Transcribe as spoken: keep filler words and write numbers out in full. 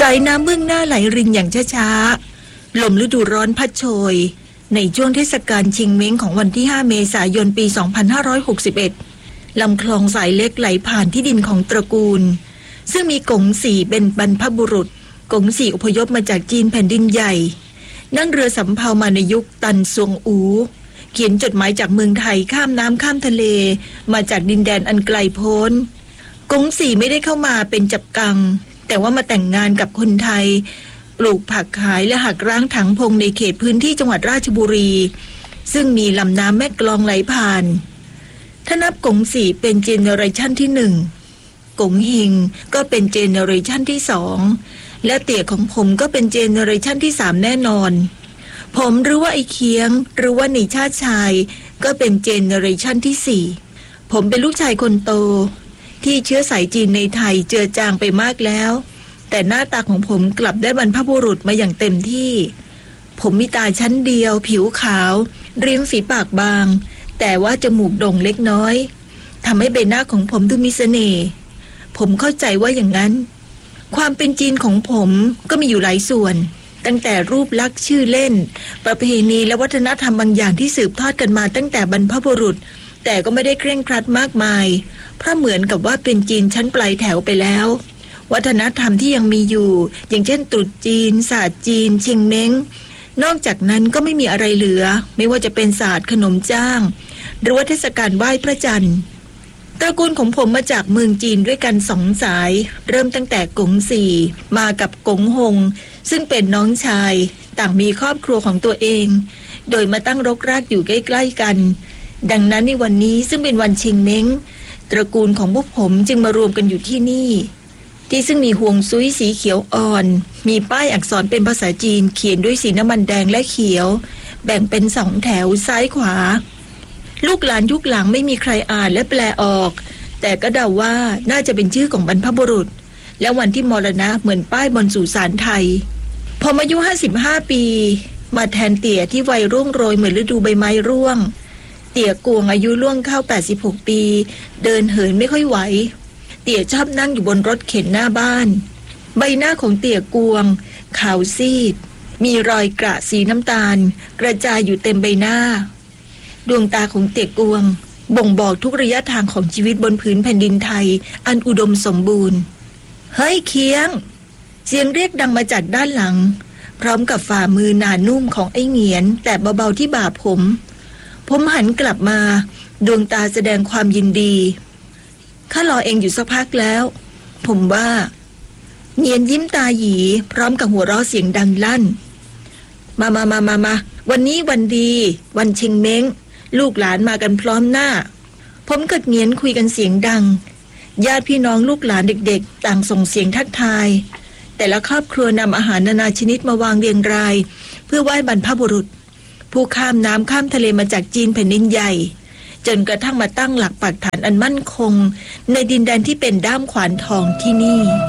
ายน้ำเบื้องหน้าไหลรินอย่างช้าๆลมฤดูร้อนพัดโชยในช่วงเทศกาลชิงเม้งของวันที่ห้าเมษายนปีสองพันห้าร้อยหกสิบเอ็ดลำคลองสายเล็กไหลผ่านที่ดินของตระกูลซึ่งมีกงสีเป็นบรรพบุรุษกงสีอพยพมาจากจีนแผ่นดินใหญ่นั่งเรือสำเภามาในยุคตันซวงอูเขียนจดหมายจากเมืองไทยข้ามน้ำข้ามทะเลมาจากดินแดนอันไกลโพ้นกงสีไม่ได้เข้ามาเป็นจับกังแต่ว่ามาแต่งงานกับคนไทยปลูกผักขายและหักร้างถังพงในเขตพื้นที่จังหวัดราชบุรีซึ่งมีลำน้ำแม่กลองไหลผ่านถ้านับกงสีเป็นเจเนอเรชันที่หนึ่งกงเฮงก็เป็นเจเนอเรชันที่สองและเตี่ยของผมก็เป็นเจเนอเรชันที่สามแน่นอนผมหรือว่าไอ้เคียงหรือว่าในชาติชายก็เป็นเจเนอเรชันที่สี่ผมเป็นลูกชายคนโตที่เชื้อสายจีนในไทยเจือจางไปมากแล้วแต่หน้าตาของผมกลับได้บรรพบุรุษมาอย่างเต็มที่ผมมีตาชั้นเดียวผิวขาวเรียงฝีปากบางแต่ว่าจมูกโด่งเล็กน้อยทำให้ใบหน้าของผมดูมีเสน่ห์ผมเข้าใจว่าอย่างนั้นความเป็นจีนของผมก็มีอยู่หลายส่วนตั้งแต่รูปลักษณ์ชื่อเล่นประเพณีและวัฒนธรรมบางอย่างที่สืบทอดกันมาตั้งแต่บรรพบุรุษแต่ก็ไม่ได้เคร่งครัดมากมายเพราะเหมือนกับว่าเป็นจีนชั้นปลายแถวไปแล้ววัฒนธรรมที่ยังมีอยู่อย่างเช่นตรุษจีนศาสตร์จีนเชงเม้งนอกจากนั้นก็ไม่มีอะไรเหลือไม่ว่าจะเป็นศาสตร์ขนมจ้างหรือว่าเทศกาลไหว้พระจันทร์ตระกูลของผมมาจากเมืองจีนด้วยกันสองสายเริ่มตั้งแต่กงสีมากับกงฮงซึ่งเป็นน้องชายต่างมีครอบครัวของตัวเองโดยมาตั้งรกรากอยู่ใกล้ๆกันดังนั้นในวันนี้ซึ่งเป็นวันชิงเม้งตระกูลของพวกผมจึงมารวมกันอยู่ที่นี่ที่ซึ่งมีห่วงซุยสีเขียวอ่อนมีป้ายอักษรเป็นภาษาจีนเขียนด้วยสีน้ำมันแดงและเขียวแบ่งเป็นสองแถวซ้ายขวาลูกหลานยุคหลังไม่มีใครอ่านและแปลออกแต่ก็เดาว่าน่าจะเป็นชื่อของบรรพบุรุษและวันที่มรณะเหมือนป้ายบนสุสานไทยพออายุห้าสิบห้าปีมาแทนเตี่ยที่วัยร่วงโรยเหมือนฤดูใบไม้ร่วงเตี่ยกวงอายุล่วงเข้าแปดสิบหกปีเดินเหินไม่ค่อยไหวเตี่ยชอบนั่งอยู่บนรถเข็นหน้าบ้านใบหน้าของเตี่ยกวงขาวซีดมีรอยกระสีน้ำตาลกระจายอยู่เต็มใบหน้าดวงตาของเตี่ยกวงบ่งบอกทุกระยะทางของชีวิตบนผืนแผ่นดินไทยอันอุดมสมบูรณ์เฮ้ยเคียงเสียงเรียกดังมาจากด้านหลังพร้อมกับฝ่ามือหนานุ่มของไอ้เหงียนแต่เบาๆที่บ่าผมผมหันกลับมาดวงตาแสดงความยินดีข้ารอเองอยู่สักพักแล้วผมว่าเงียนยิ้มตาหยีพร้อมกับหัวเราะเสียงดังลั่นมามามามามาวันนี้วันดีวันเชงเม้งลูกหลานมากันพร้อมหน้าผมกับเงียนคุยกันเสียงดังญาติพี่น้องลูกหลานเด็กๆต่างส่งเสียงทักทายแต่ละครอบครัวนำอาหารนานาชนิดมาวางเรียงรายเพื่อไหว้บรรพบุรุษผู้ข้ามน้ำข้ามทะเลมาจากจีนแผ่นดินใหญ่จนกระทั่งมาตั้งหลักปักฐานอันมั่นคงในดินแดนที่เป็นด้ามขวานทองที่นี่